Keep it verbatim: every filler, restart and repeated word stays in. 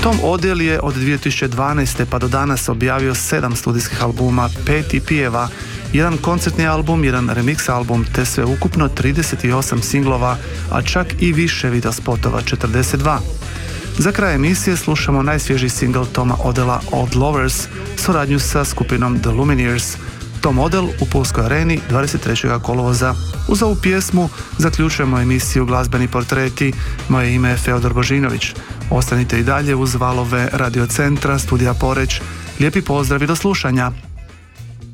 Tom Odell je od dvije tisuće dvanaeste pa do danas objavio sedam studijskih albuma, pet E P-eva, jedan koncertni album, jedan remix album, te sve ukupno trideset osam singlova, a čak i više videospotova, četrdeset dva. Za kraj emisije slušamo najsvježiji singl Toma Odella Old Lovers, suradnju sa skupinom The Lumineers. Tom Odell u Pulskoj areni dvadeset trećeg kolovoza. Uz ovu pjesmu zaključujemo emisiju Glazbeni portreti. Moje ime je Feodor Božinović. Ostanite i dalje uz valove Radio Centra, Studija Poreć. Lijepi pozdrav i do slušanja.